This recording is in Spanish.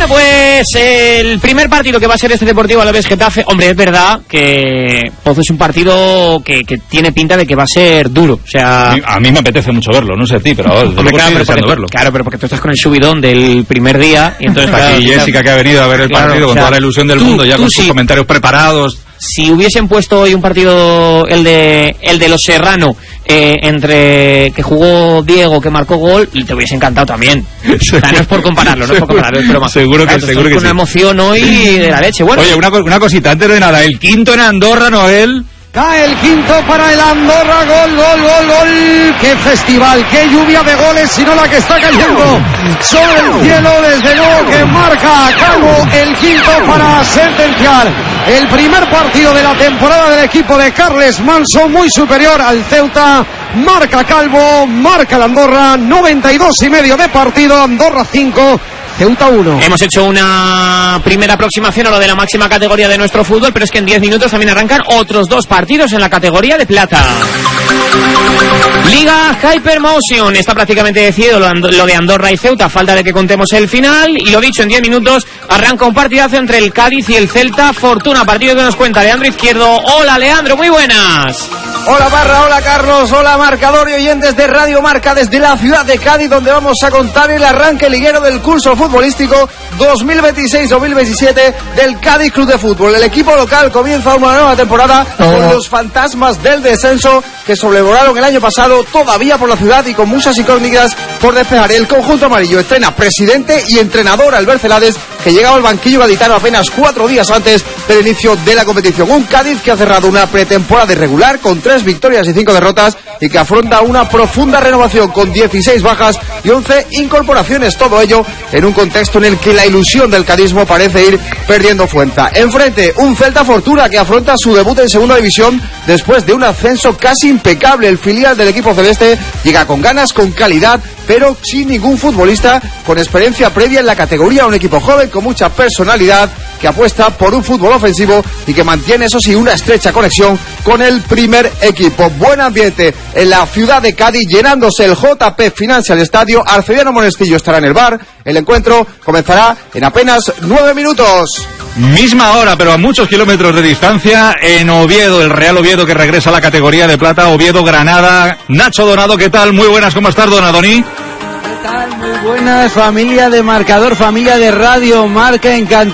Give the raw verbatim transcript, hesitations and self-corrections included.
Bueno, pues el primer partido que va a ser este Deportivo Alavés Getafe, hombre, es verdad que Pozo es un partido que, que tiene pinta de que va a ser duro, o sea... A mí, a mí me apetece mucho verlo, no sé a ti, pero de hombre, claro, pero porque, verlo. Claro, pero porque tú estás con el subidón del primer día y entonces... Aquí claro, Jessica que ha venido a ver el claro, partido o con sea, toda la ilusión del tú, mundo, ya con sí. sus comentarios preparados... Si hubiesen puesto hoy un partido, el de el de los Serrano, eh, entre que jugó Diego, que marcó gol, y te hubiese encantado también. O sea, no es por compararlo, no es por compararlo, es broma. Seguro que, claro, seguro que con sí. una emoción hoy de la leche. Bueno. Oye, una, una cosita, antes de nada, el quinto en Andorra, Noel... Cae el quinto para el Andorra, gol, gol, gol, gol. Qué festival, qué lluvia de goles, sino la que está cayendo sobre el cielo, desde luego que marca a Calvo el quinto para sentenciar el primer partido de la temporada del equipo de Carles Manso, muy superior al Ceuta. Marca Calvo, marca el Andorra, noventa y dos y medio de partido, Andorra cinco. Ceuta uno. Hemos hecho una primera aproximación a lo de la máxima categoría de nuestro fútbol, pero es que en diez minutos también arrancan otros dos partidos en la categoría de plata. Liga Hypermotion, está prácticamente decidido lo de Andorra y Ceuta, falta de que contemos el final, y lo dicho, en diez minutos arranca un partidazo entre el Cádiz y el Celta Fortuna, partido que nos cuenta Leandro Izquierdo. Hola Leandro, muy buenas. Hola Barra, hola Carlos, hola marcador y oyentes de Radio Marca desde la ciudad de Cádiz, donde vamos a contar el arranque liguero del curso futbolístico dos mil veintiséis dos mil veintisiete del Cádiz Club de Fútbol. El equipo local comienza una nueva temporada oh. con los fantasmas del descenso que sobrevolaron el año pasado, todavía por la ciudad y con muchas incógnitas por despejar. El conjunto amarillo estrena presidente y entrenador Albert Celades, que llegaba al banquillo gaditano apenas cuatro días antes del inicio de la competición. Un Cádiz que ha cerrado una pretemporada irregular con tres victorias y cinco derrotas y que afronta una profunda renovación con dieciséis bajas y once incorporaciones, todo ello en un contexto en el que la ilusión del cadismo parece ir perdiendo fuerza. Enfrente, un Celta Fortuna que afronta su debut en segunda división después de un ascenso casi impecable. El filial del equipo celeste llega con ganas, con calidad, pero sin ningún futbolista con experiencia previa en la categoría. Un equipo joven con mucha personalidad que apuesta por un fútbol ofensivo y que mantiene, eso sí, una estrecha conexión con el primer equipo. Buen ambiente en la ciudad de Cádiz, llenándose el J P Financial Estadio. Arcediano Monestillo estará en el bar. El encuentro comenzará en apenas nueve minutos. Misma hora, pero a muchos kilómetros de distancia, en Oviedo, el Real Oviedo que regresa a la categoría de plata. Oviedo, Granada. Nacho Donado, ¿qué tal? Muy buenas, ¿cómo estás, Donadoni? ¿Qué tal? Muy buenas, familia de marcador, familia de Radio Marca, encantado